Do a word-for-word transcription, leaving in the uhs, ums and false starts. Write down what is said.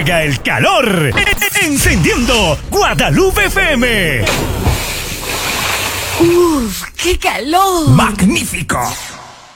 llega el calor. Encendiendo Guadalupe F M. ¡Uf! ¡Qué calor! ¡Magnífico!